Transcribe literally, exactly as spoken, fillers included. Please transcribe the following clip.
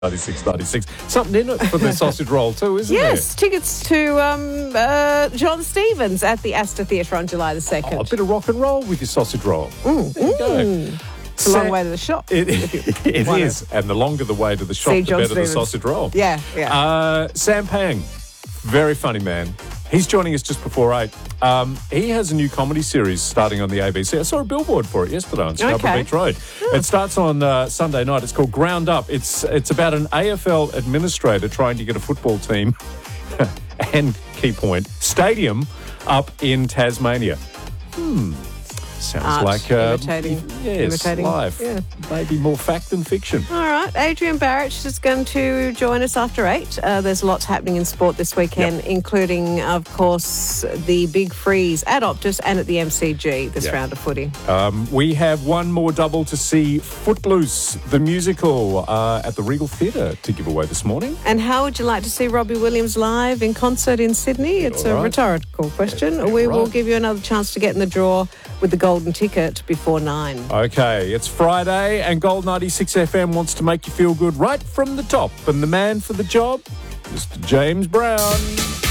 ninety-six ninety-six. Something in it for the sausage roll too, isn't Yes, tickets to um, uh, John Stevens at the Astor Theatre on July the second. there? Oh, a bit of rock and roll with your sausage roll. Mm, There you go. mm. It's a long way to the shop. It, it wanna is, and the longer the way to the shop, see the John better Stevens. the sausage roll. Yeah, yeah. Uh, Sam Pang, very funny man. He's joining us just before eight. Um, he has a new comedy series starting on the A B C. I saw a billboard for it yesterday on Scarborough Okay. Beach Road. It starts on uh, Sunday night. It's called Ground Up. It's it's about an A F L administrator trying to get a football team and, key point, stadium up in Tasmania. Hmm. Sounds Art, like uh, imitating- yes, imitating, life. yeah. Maybe more fact than fiction. All right, Adrian Barrett is going to join us after eight. Uh, there's lots happening in sport this weekend, Yep. including, of course, the big freeze at Optus and at the M C G this Yep. round of footy. Um, we have one more double to see Footloose, the musical, uh, at the Regal Theatre to give away this morning. And how would you like to see Robbie Williams live in concert in Sydney? It's All a right. rhetorical question. Yeah, we will right. give you another chance to get in the draw with the golden ticket before nine. Okay, it's Friday and Gold ninety-six F M wants to make you feel good right from the top. And the man for the job, Mister James Brown.